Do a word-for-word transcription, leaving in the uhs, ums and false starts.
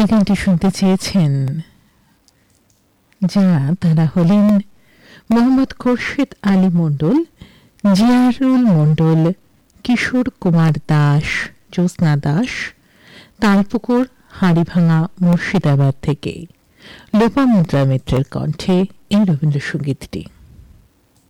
এই গানটি শুনতে চেয়েছেন যারা, তারা হলেন মোহাম্মদ খোরশেদ আলী মণ্ডল, জিয়ারুল মণ্ডল, কিশোর কুমার দাস, জ্যোৎস্না দাস, তালপুকুর হাড়িভাঙা মুর্শিদাবাদ থেকে। লোপামুদ্রা মিত্রের কণ্ঠে এই রবীন্দ্রসঙ্গীতটি।